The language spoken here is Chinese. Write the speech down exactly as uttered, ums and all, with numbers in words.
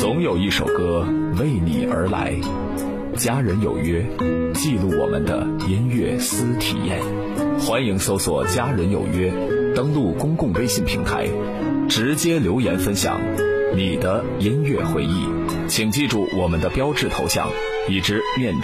总有一首歌为你而来。家人有约，记录我们的音乐私体验。欢迎搜索家人有约，登录公共微信平台，直接留言分享你的音乐回忆。请记住我们的标志头像，一支面